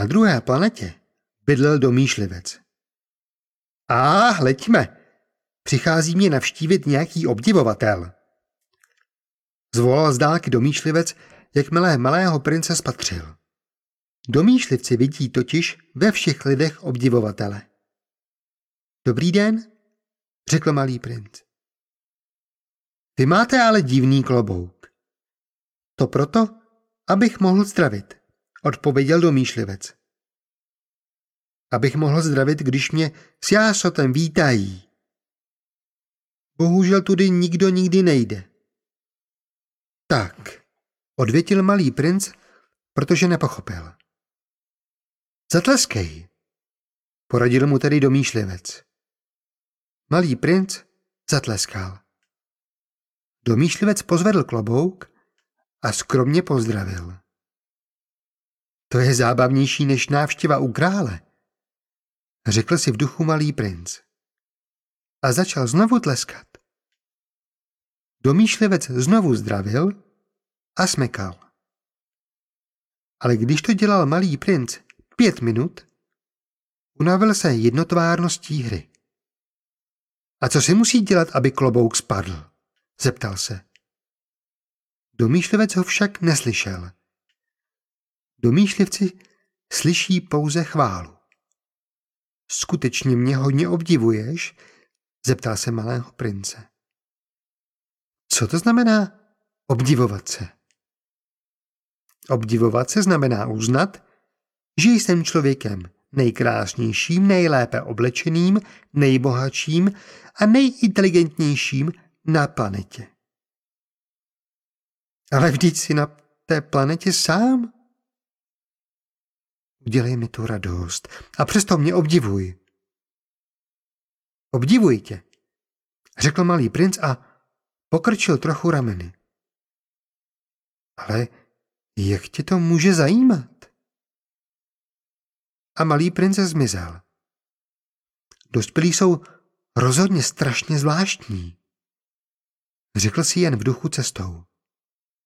Na druhé planetě bydlel domýšlivec. Leďme, přichází mě navštívit nějaký obdivovatel. Zvolal z dálky domýšlivec, jakmile malého prince spatřil. Domýšlivci vidí totiž ve všech lidech obdivovatele. Dobrý den, řekl malý princ. Vy máte ale divný klobouk. To proto, abych mohl zdravit, odpověděl domýšlivec. Abych mohl zdravit, když mě s jásotem vítají. Bohužel tudy nikdo nikdy nejde. Tak, odvětil malý princ, protože nepochopil. Zatleskej, poradil mu tedy domýšlivec. Malý princ zatleskal. Domýšlivec pozvedl klobouk a skromně pozdravil. To je zábavnější než návštěva u krále, řekl si v duchu malý princ. A začal znovu tleskat. Domýšlivec znovu zdravil a smekal. Ale když to dělal malý princ 5 minut, unavil se jednotvárností hry. A co si musí dělat, aby klobouk spadl? Zeptal se. Domýšlivec ho však neslyšel. Domýšlivci slyší pouze chválu. Skutečně mě hodně obdivuješ? Zeptal se malého prince. Co to znamená obdivovat se? Obdivovat se znamená uznat, že jsem člověkem nejkrásnějším, nejlépe oblečeným, nejbohatším a nejinteligentnějším na planetě. Ale vždyť jsi na té planetě sám. Udělej mi tu radost a přesto mě obdivuj. Obdivuj tě, řekl malý princ a pokrčil trochu rameny. Ale jak tě to může zajímat? A malý princ zmizel. Dospělí jsou rozhodně strašně zvláštní, řekl si jen v duchu cestou.